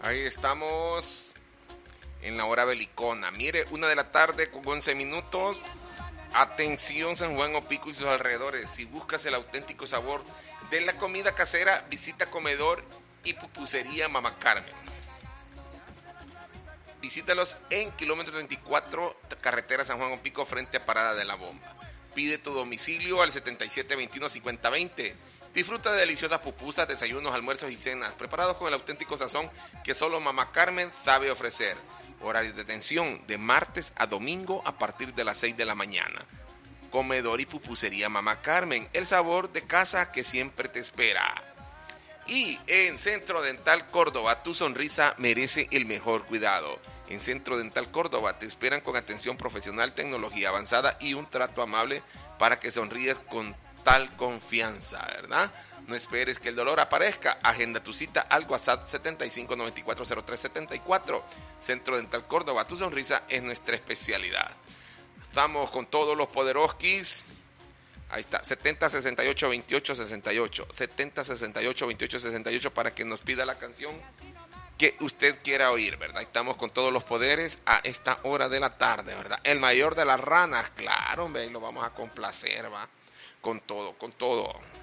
Ahí estamos en la hora belicona. Mire, 1 de la tarde con 11 minutos. Atención San Juan Opico y sus alrededores. Si buscas el auténtico sabor de la comida casera, visita Comedor y Pupusería Mamá Carmen. Visítalos en kilómetro 34, carretera San Juan Opico, frente a Parada de la Bomba. Pide tu domicilio al 7721-5020. Disfruta de deliciosas pupusas, desayunos, almuerzos y cenas, preparados con el auténtico sazón que solo Mamá Carmen sabe ofrecer. Horarios de atención de martes a domingo a partir de las 6 de la mañana. Comedor y Pupusería Mamá Carmen, el sabor de casa que siempre te espera. Y en Centro Dental Córdoba, tu sonrisa merece el mejor cuidado. En Centro Dental Córdoba te esperan con atención profesional, tecnología avanzada y un trato amable para que sonríes con tal confianza, ¿verdad? No esperes que el dolor aparezca. Agenda tu cita al WhatsApp 75940374. Centro Dental Córdoba, tu sonrisa es nuestra especialidad. Estamos con todos los poderoskis. Ahí está, 70682868. 70682868 para que nos pida la canción que usted quiera oír, ¿verdad? Estamos con todos los poderes a esta hora de la tarde, ¿verdad? El mayor de las ranas, claro, hombre, lo vamos a complacer, ¿va? Con todo, con todo.